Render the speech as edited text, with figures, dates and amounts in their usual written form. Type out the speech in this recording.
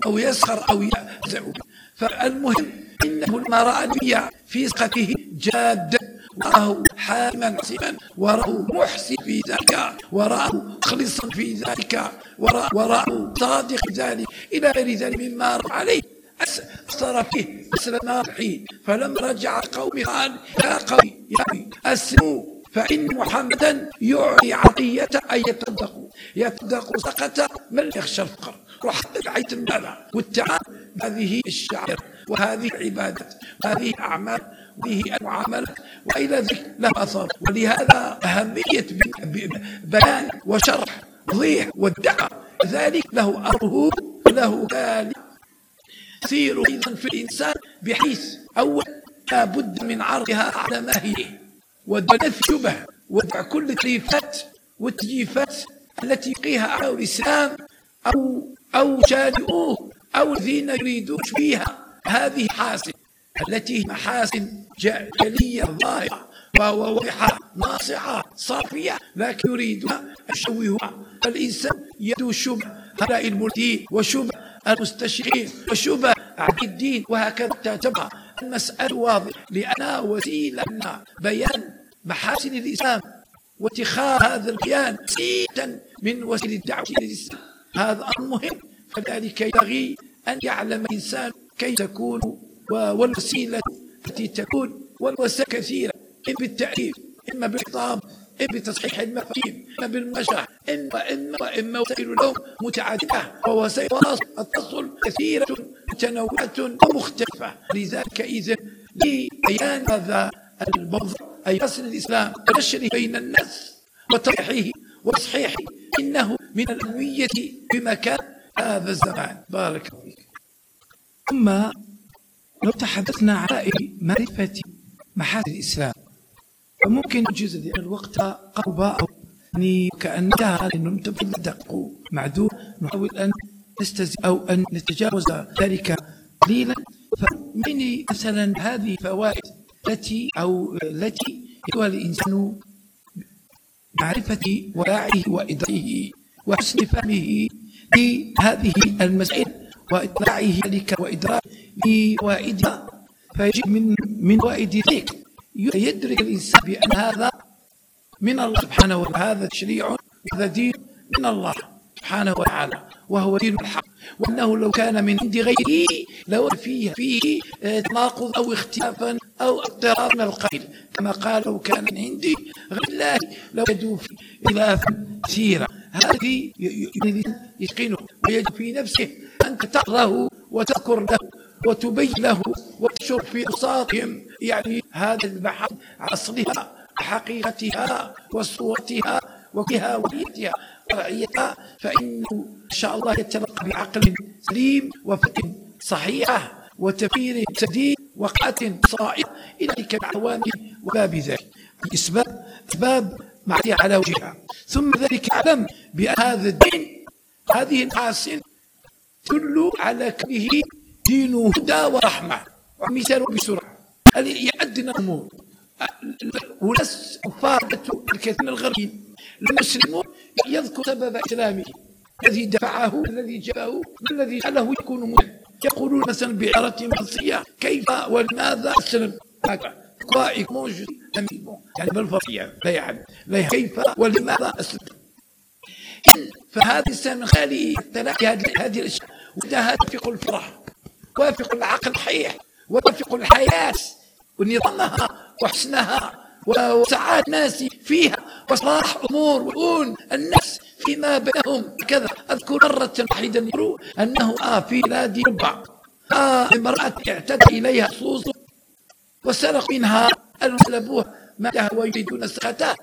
أو يسخر أو يهزأ به. فالمهم إنه لما رأى النبي في سخطه جادا وراه حاما عصيما وراه محسن في ذلك وراه مخلصا في ذلك وراه صادق في ذلك إلى غير ذلك مما رأى عليه أثر فيه أسلم الحين. فلما رجع قومه قال يا قوم أسلموا فإن محمدا يعطي عطية أن يتصدق سقط من يخشى الفقر وحتى رعاية المال والتعامل. هذه الشعائر وهذه العبادات وهذه الأعمال وهذه المعاملات وإلى ذلك له أثر. ولهذا أهمية بيان وشرح وضيح والدعوة ذلك له أثره وله تأثير أيضا في الإنسان، بحيث أول لا بد من عرضها على ما هي ودفع شبه ودفع كل التكليفات والتجيفات التي يقيها أعداء الإسلام أو جالئوه أو الذين يريدون فيها هذه محاسن التي هي محاسن جلية ظاهرة وواضحة ناصعة صافية، لكن يريدون أن يشوهوها. فالإنسان يدعو شبه هؤلاء الملحدين وشبه المستشرقين وشبه عبد الدين، وهكذا تبقى المسألة واضحة لأنها وسيلة بيان محاسن الإسلام واتخاذ هذا البيان وسيلة من وسيلة الدعوة إلى الإسلام. هذا المهم. فذلك ينبغي أن يعلم الإنسان كيف تكون والوسيلة التي تكون، والوسائل كثيرة، إما بالتأليف إما بالخطاب إما بتصحيح المفاهيم إما بالمشرح إما وسائل لهم متعددة ووسائل التواصل كثيرة متنوعة ومختلفة. لذلك إذن لبيان هذا الموضوع أي أصل الإسلام ونشره بين الناس وتوضيحه وتصحيحه إنه من الأهمية بمكان هذا الزمان. بارك الله فيك. ثم لو تحدثنا عن معرفة محاسن الإسلام فممكن نجوز الوقت قرب أو كأنها نتدق معدود نحاول أن نستزيد أو أن نتجاوز ذلك قليلا. فمن مثلا هذه الفوائد التي يدعو الإنسان معرفة وعيه وإدراكه وحسن فهمه لهذه المسائل وإطلاعه ذلك وإدراك بفوائدها، فيجب من فوائد ذلك يدرك الإنسان بأن هذا من الله سبحانه وتعالى، هذا تشريع وهذا دين من الله سبحانه وتعالى وهو دين الحق، وأنه لو كان من عند غيره لو فيه تناقض أو اختلافا أو اضطراب من القائل، كما قال لو كان من عندي غير الله لوجدوا فيه خلافا كثيرا. هذه يتقنه ويجب في نفسه أن تقرأه وتذكر له وتبين له وتشر في أوساطهم يعني هذا البحث عن أصلها وحقيقتها وصورتها وكها وليتها ورعيتها، فإنه إن شاء الله يتلقى بعقل سليم وفكر صحيحة وتفكير سديد وقعة صائبة إلى ذلك العوامل وباب ذلك أسباب معرفة على وجهها. ثم ذلك علم بأن هذا الدين هذه المحاسن تدل على كونه دين هدى ورحمة. ومثال بسرعة يعدنا الأمور وناس فارقة الكثير من الغربيين المسلمون يذكر سبب إسلامه الذي دفعه الذي جاءه الذي جعله يكون مسلم، يقولون مثلا بعبارة مصرية كيف ولماذا أسلم هكذا يعني بالفرقية لا يعلم كيف ولماذا أسلم. فهذا الإنسان من خلاله تلاقي هذه الأشياء وده توافق الفرح وافق العقل الصحيح وافق الحياة ونظامها وحسنها وسعادة الناس فيها وصلاح أمور وأون الناس فيما بينهم كذا. أذكر مرة واحدة يقول أنه في بلاد ربع امرأة اعتدى إليها صوص وسرق منها المسلبوها ما لها ويريدون سرقتها